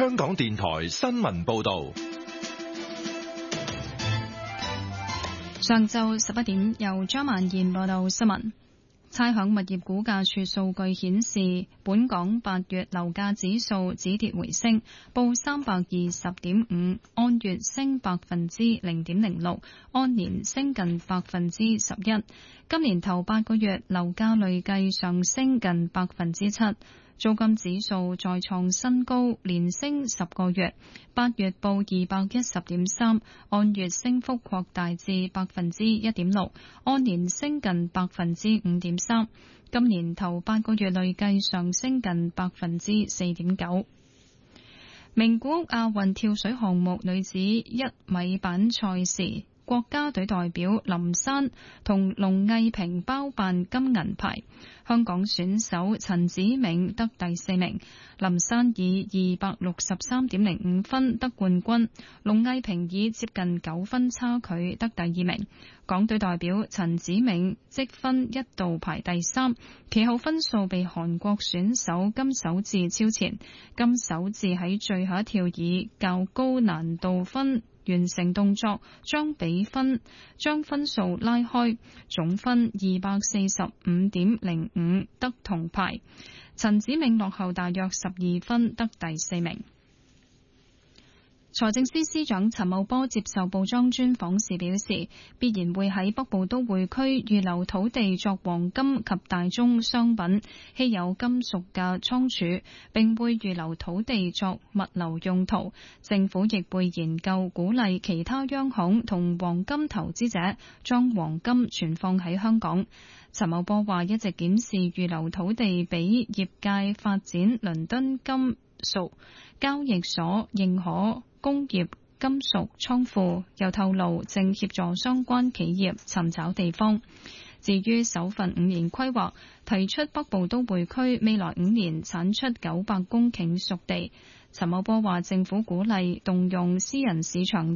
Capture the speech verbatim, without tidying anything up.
香港電台新聞報道。 上晝十一點，由張曼燕報道新聞。差餉物業估價署數據顯示，本港八月樓價指數止跌回升，報三百二十點五，按月升百分之零點零六，按年升近百分之十一。今年頭八個月樓價累計上升近百分之七。租金指數再創新高，連升十個月，八月報二百一十點三，按月升幅擴大至百分之一點六，按年升近百分之五點三。今年頭八個月累計上升近百分之四點九。名古屋亞運跳水項目女子一米板賽事，國家隊代表林珊同龍藝平包辦金銀牌，香港選手陳子銘得第四名，林珊以二百六十三點零五分得冠軍，龍藝平以接近九分差距得第二名。港隊代表陳子銘積分一度排第三，其後分數被韓國選手金守志超前，金守志喺最後一跳以較高難度分完成動作，將比分將分數拉開，總分二百四十五點零五得銅牌。陳子銘落後大約十二分得第四名。財政司司長陳茂波接受報章專訪時表示，必然會喺北部都會區預留土地作黃金及大宗商品、稀有金屬嘅倉儲，並會預留土地作物流用途。政府亦會研究鼓勵其他央行同黃金投資者將黃金存放喺香港。陳茂波話一直檢視預留土地俾業界發展倫敦金屬交易所認可工業金屬倉庫，又透露正協助相關企業尋找地方。至於首份五年規劃，提出北部都會區未來五年產出九百公頃熟地。陳茂波話政府鼓勵動用私人市場